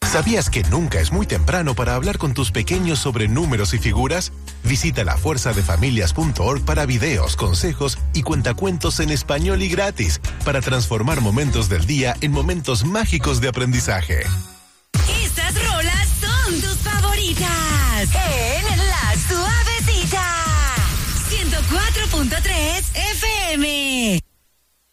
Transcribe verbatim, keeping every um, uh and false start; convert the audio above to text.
¿Sabías que nunca es muy temprano para hablar con tus pequeños sobre números y figuras? Visita la fuerza de familias punto org para videos, consejos y cuentacuentos en español y gratis para transformar momentos del día en momentos mágicos de aprendizaje. Estas rolas son tus favoritas en La Suavecita ciento cuatro punto tres F M.